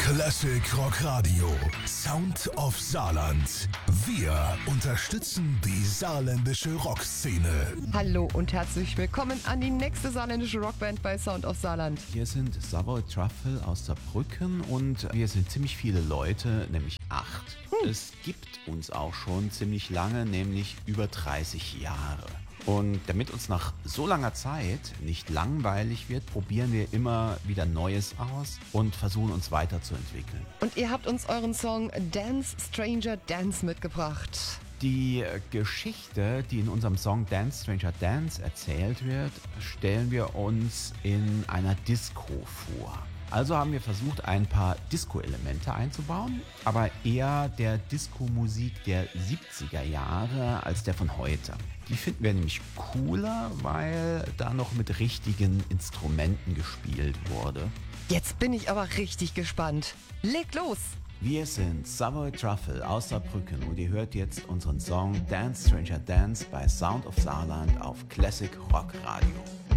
Classic Rock Radio. Sound of Saarland. Wir unterstützen die saarländische Rockszene. Hallo und herzlich willkommen an die nächste saarländische Rockband bei Sound of Saarland. Wir sind Savoy Truffle aus Saarbrücken und wir sind ziemlich viele Leute, nämlich 8. Es gibt uns auch schon ziemlich lange, nämlich über 30 Jahre. Und damit uns nach so langer Zeit nicht langweilig wird, probieren wir immer wieder Neues aus und versuchen uns weiterzuentwickeln. Und ihr habt uns euren Song Dance Stranger Dance mitgebracht. Die Geschichte, die in unserem Song Dance Stranger Dance erzählt wird, stellen wir uns in einer Disco vor. Also haben wir versucht, ein paar Disco-Elemente einzubauen, aber eher der Disco-Musik der 70er Jahre als der von heute. Die finden wir nämlich cooler, weil da noch mit richtigen Instrumenten gespielt wurde. Jetzt bin ich aber richtig gespannt. Legt los! Wir sind Savoy Truffle aus Saarbrücken und ihr hört jetzt unseren Song Dance Stranger Dance bei Sound of Saarland auf Classic Rock Radio.